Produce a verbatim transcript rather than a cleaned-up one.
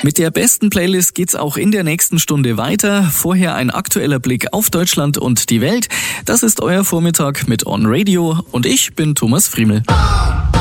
Mit der besten Playlist geht's auch in der nächsten Stunde weiter. Vorher ein aktueller Blick auf Deutschland und die Welt. Das ist euer Vormittag mit On Radio und ich bin Thomas Friemel.